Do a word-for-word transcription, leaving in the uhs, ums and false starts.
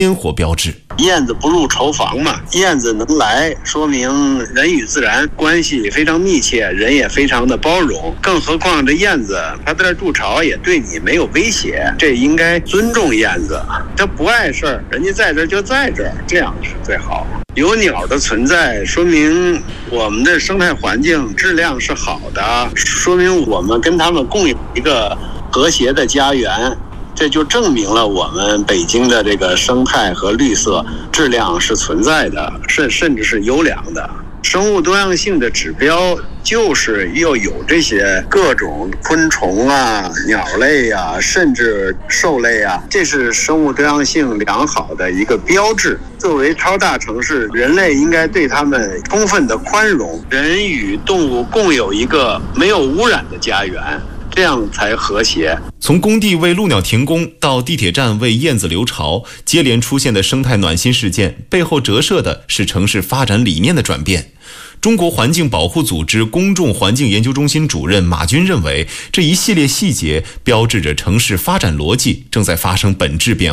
烟火标志。 燕子不入巢房嘛，燕子能来，说明人与自然关系非常密切，人也非常的包容。更何况这燕子它在这筑巢也对你没有威胁，这应该尊重燕子。它不碍事儿，人家在这儿就在这儿，这样是最好。有鸟的存在，说明我们的生态环境质量是好的，说明我们跟他们共有一个和谐的家园。这就证明了我们北京的这个生态和绿色质量是存在的，甚甚至是优良的。生物多样性的指标就是要有这些各种昆虫啊、鸟类啊，甚至兽类啊，这是生物多样性良好的一个标志。作为超大城市，人类应该对它们充分的宽容，人与动物共有一个没有污染的家园，这样才和谐。 从工地为鹭鸟停工到地铁站为燕子留巢，接连出现的生态暖心事件背后折射的是城市发展理念的转变。中国环境保护组织公众环境研究中心主任马军认为，这一系列细节标志着城市发展逻辑正在发生本质变